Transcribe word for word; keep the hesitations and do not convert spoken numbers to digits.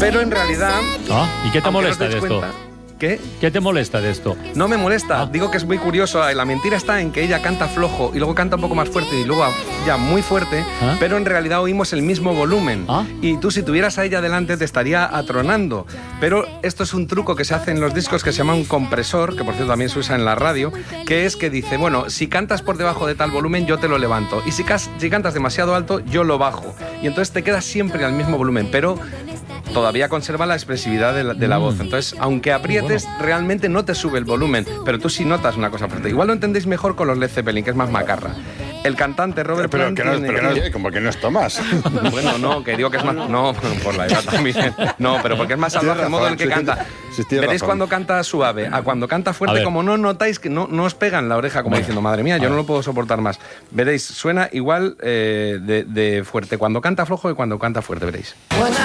Pero en realidad... Ah, ¿y qué te molesta de esto? Cuenta, ¿Qué? ¿Qué te molesta de esto? No me molesta, Ah. digo que es muy curioso. La mentira está en que ella canta flojo y luego canta un poco más fuerte y luego ya muy fuerte, ¿Ah? pero en realidad oímos el mismo volumen. ¿Ah? Y tú, si tuvieras a ella delante, te estaría atronando. Pero esto es un truco que se hace en los discos que se llama un compresor, que por cierto también se usa en la radio, que es que dice, bueno, si cantas por debajo de tal volumen, yo te lo levanto. Y si, cas- si cantas demasiado alto, yo lo bajo. Y entonces te quedas siempre al mismo volumen, pero todavía conserva la expresividad de la, de la Mm. voz. Entonces, aunque aprietes, Bueno. realmente no te sube el volumen, pero tú sí notas una cosa fuerte. Igual lo entendéis mejor con los Led Zeppelin, que es más macarra. El cantante Robert Pero Plant que no, tiene... pero que no, como que no es Tomás. Bueno, no, que digo que es más... No, por la edad también. No, pero porque es más salvaje el modo en el que Tienes razón, canta. sí, sí, tienes Veréis razón. cuando canta suave, a cuando canta A fuerte, ver. como no notáis que no, no os pega en la oreja, como Venga. diciendo, madre mía, A yo no ver. lo puedo soportar más. Veréis, suena igual eh, de, de fuerte cuando canta flojo que cuando canta fuerte, veréis.